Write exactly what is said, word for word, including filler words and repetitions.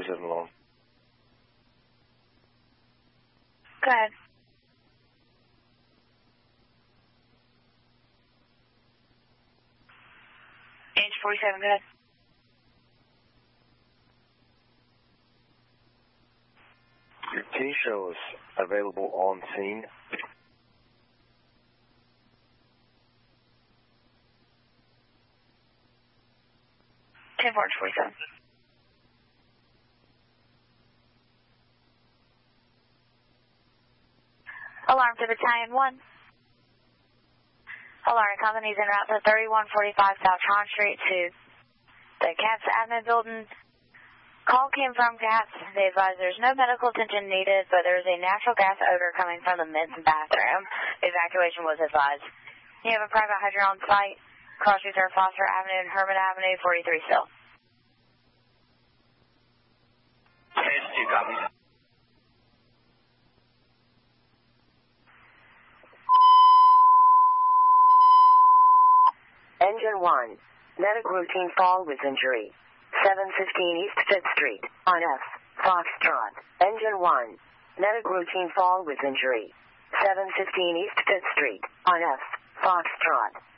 forty-seven long. Go ahead. H forty-seven, go ahead. Can you show us available on scene? ten four forty-seven. Alarm to Battalion one. Alarm companies en route to thirty-one forty-five South Tron Street to the Katz Admin Building. Call came from Katz. They advise there's no medical attention needed, but there's a natural gas odor coming from the men's bathroom. Evacuation was advised. You have a private hydrant on site. Cross streets are Foster Avenue and Herman Avenue, forty-three still. Phase two copies. Engine one. Medic routine fall with injury. seven fifteen East fifth Street, on F, Foxtrot. Engine one. Medic routine fall with injury. seven fifteen East fifth Street, on F, Foxtrot.